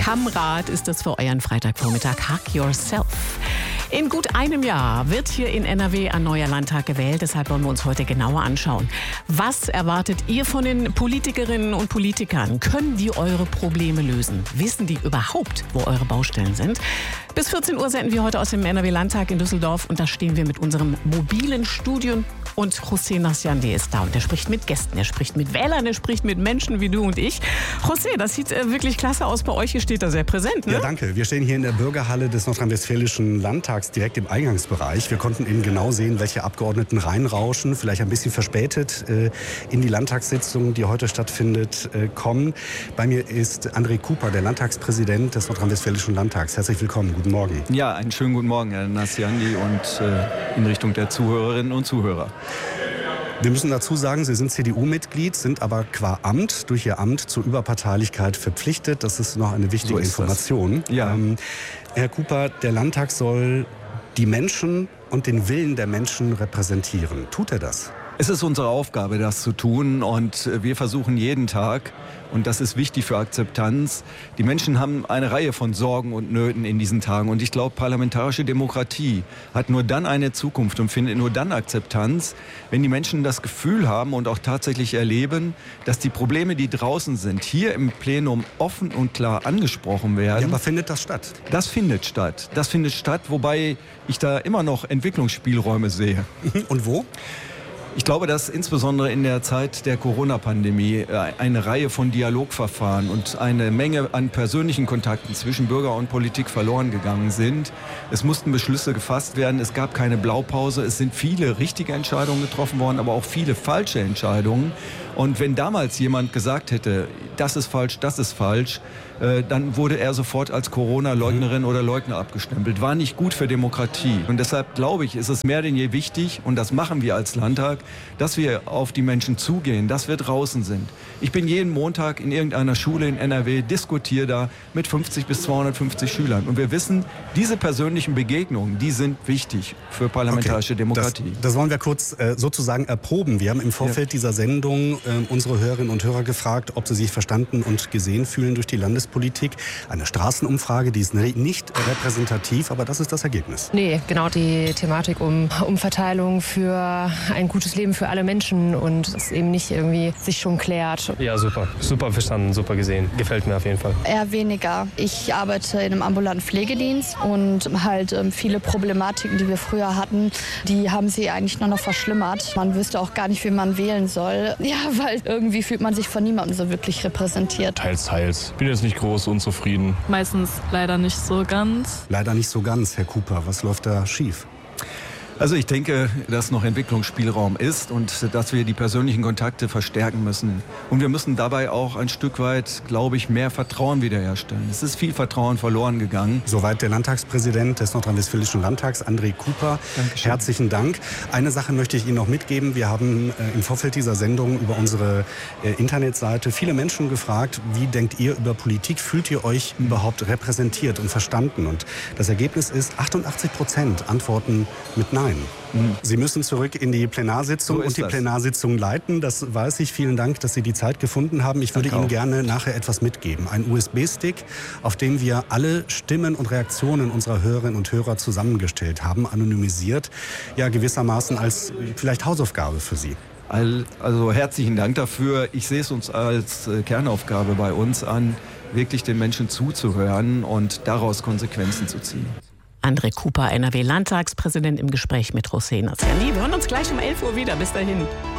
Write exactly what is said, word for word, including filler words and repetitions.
Kammrat ist es für euren Freitagvormittag. Hug yourself. In gut einem Jahr wird hier in N R W ein neuer Landtag gewählt. Deshalb wollen wir uns heute genauer anschauen. Was erwartet ihr von den Politikerinnen und Politikern? Können die eure Probleme lösen? Wissen die überhaupt, wo eure Baustellen sind? Bis vierzehn Uhr senden wir heute aus dem N R W-Landtag in Düsseldorf. Und da stehen wir mit unserem mobilen Studio. Und José Nasciandi ist da und der spricht mit Gästen, er spricht mit Wählern, er spricht mit Menschen wie du und ich. José, das sieht äh, wirklich klasse aus bei euch, hier steht er sehr präsent, ne? Ja, danke. Wir stehen hier in der Bürgerhalle des nordrhein-westfälischen Landtags, direkt im Eingangsbereich. Wir konnten eben genau sehen, welche Abgeordneten reinrauschen, vielleicht ein bisschen verspätet äh, in die Landtagssitzung, die heute stattfindet, äh, kommen. Bei mir ist André Cooper, der Landtagspräsident des nordrhein-westfälischen Landtags. Herzlich willkommen, guten Morgen. Ja, einen schönen guten Morgen, Herr Nasciandi, und äh, in Richtung der Zuhörerinnen und Zuhörer. Wir müssen dazu sagen, Sie sind C D U-Mitglied, sind aber qua Amt, durch Ihr Amt zur Überparteilichkeit verpflichtet. Das ist noch eine wichtige So ist Information. das. Ja. Ähm, Herr Cooper, der Landtag soll die Menschen und den Willen der Menschen repräsentieren. Tut er das? Es ist unsere Aufgabe, das zu tun, und wir versuchen jeden Tag, und das ist wichtig für Akzeptanz, die Menschen haben eine Reihe von Sorgen und Nöten in diesen Tagen, und ich glaube, parlamentarische Demokratie hat nur dann eine Zukunft und findet nur dann Akzeptanz, wenn die Menschen das Gefühl haben und auch tatsächlich erleben, dass die Probleme, die draußen sind, hier im Plenum offen und klar angesprochen werden. Ja, aber findet das statt? Das findet statt. Das findet statt, wobei ich da immer noch Entwicklungsspielräume sehe. Und wo? Ich glaube, dass insbesondere in der Zeit der Corona-Pandemie eine Reihe von Dialogverfahren und eine Menge an persönlichen Kontakten zwischen Bürger und Politik verloren gegangen sind. Es mussten Beschlüsse gefasst werden, es gab keine Blaupause, es sind viele richtige Entscheidungen getroffen worden, aber auch viele falsche Entscheidungen. Und wenn damals jemand gesagt hätte, das ist falsch, das ist falsch, äh, dann wurde er sofort als Corona-Leugnerin oder Leugner abgestempelt. War nicht gut für Demokratie. Und deshalb glaube ich, ist es mehr denn je wichtig, und das machen wir als Landtag, dass wir auf die Menschen zugehen, dass wir draußen sind. Ich bin jeden Montag in irgendeiner Schule in N R W, diskutiere da mit fünfzig bis zweihundertfünfzig Schülern. Und wir wissen, diese persönlichen Begegnungen, die sind wichtig für parlamentarische Okay, Demokratie. Das, das wollen wir kurz äh, sozusagen erproben. Wir haben im Vorfeld ja. dieser Sendung äh, unsere Hörerinnen und Hörer gefragt, ob sie sich verstanden und gesehen fühlen durch die Landespolitik. Eine Straßenumfrage, die ist nicht repräsentativ, aber das ist das Ergebnis. Nee, genau, die Thematik um Umverteilung für ein gutes Leben für alle Menschen und es eben nicht irgendwie sich schon klärt. Ja, super. Super verstanden, super gesehen. Gefällt mir auf jeden Fall. Eher weniger. Ich arbeite in einem ambulanten Pflegedienst und halt ähm, viele Problematiken, die wir früher hatten, die haben sie eigentlich nur noch verschlimmert. Man wüsste auch gar nicht, wie man wählen soll. Ja, weil irgendwie fühlt man sich von niemandem so wirklich repräsentiert. Teils, teils. Bin jetzt nicht groß unzufrieden. Meistens leider nicht so ganz. Leider nicht so ganz, Herr Cooper. Was läuft da schief? Also ich denke, dass noch Entwicklungsspielraum ist und dass wir die persönlichen Kontakte verstärken müssen. Und wir müssen dabei auch ein Stück weit, glaube ich, mehr Vertrauen wiederherstellen. Es ist viel Vertrauen verloren gegangen. Soweit der Landtagspräsident des nordrhein-westfälischen Landtags, André Cooper. Dankeschön. Herzlichen Dank. Eine Sache möchte ich Ihnen noch mitgeben. Wir haben äh, im Vorfeld dieser Sendung über unsere äh, Internetseite viele Menschen gefragt, wie denkt ihr über Politik? Fühlt ihr euch mhm. überhaupt repräsentiert und verstanden? Und das Ergebnis ist, achtundachtzig Prozent antworten mit Nein. Sie müssen zurück in die Plenarsitzung So und die das. Plenarsitzung leiten. Das weiß ich. Vielen Dank, dass Sie die Zeit gefunden haben. Ich würde Danke Ihnen auch. gerne nachher etwas mitgeben. Ein U S B-Stick, auf dem wir alle Stimmen und Reaktionen unserer Hörerinnen und Hörer zusammengestellt haben, anonymisiert. Ja, gewissermaßen als vielleicht Hausaufgabe für Sie. Also herzlichen Dank dafür. Ich sehe es uns als Kernaufgabe bei uns an, wirklich den Menschen zuzuhören und daraus Konsequenzen zu ziehen. André Cooper, N R W-Landtagspräsident im Gespräch mit José Nasciandi. Wir hören uns gleich um elf Uhr wieder. Bis dahin.